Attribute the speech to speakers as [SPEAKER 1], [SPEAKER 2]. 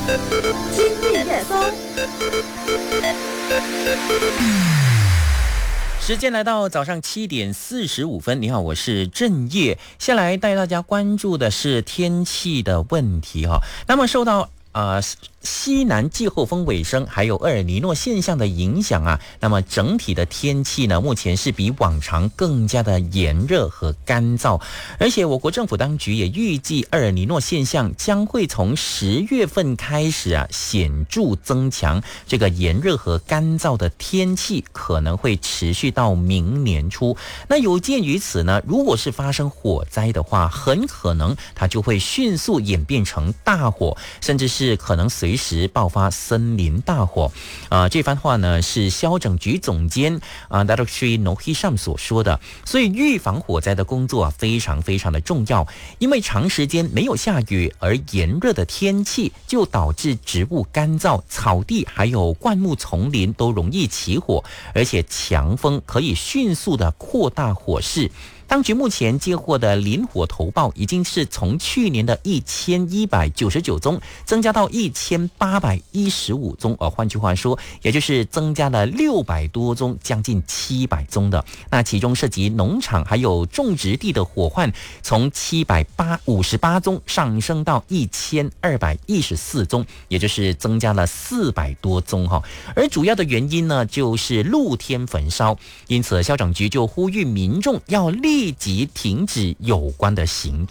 [SPEAKER 1] 今日热搜。
[SPEAKER 2] 时间来到早上7:45。你好，我是郑业，先来带大家关注的是天气的问题哈。那么受到西南季候风尾声还有厄尔尼诺现象的影响啊，那么整体的天气呢，目前是比往常更加的炎热和干燥，而且我国政府当局也预计厄尔尼诺现象将会从10月份开始啊显著增强，这个炎热和干燥的天气可能会持续到明年初。那有鉴于此呢，如果是发生火灾的话，很可能它就会迅速演变成大火，甚至是可能随时爆发森林大火。这番话呢是消整局总监Datuk Sri Noh Hisham 所说的。所以预防火灾的工作非常非常的重要，因为长时间没有下雨而炎热的天气就导致植物干燥，草地还有灌木丛林都容易起火，而且强风可以迅速的扩大火势。当局目前接获的林火投报已经是从去年的1199宗增加到1815宗，换句话说，也就是增加了600多宗，将近700宗的。那其中涉及农场还有种植地的火患，从758宗上升到1214宗，也就是增加了400多宗哈。而主要的原因呢，就是露天焚烧，因此消长局就呼吁民众要立即停止有关的行动。